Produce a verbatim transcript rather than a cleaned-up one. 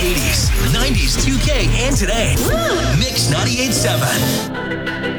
eighties, nineties, two K, and today. Mix ninety-eight point seven.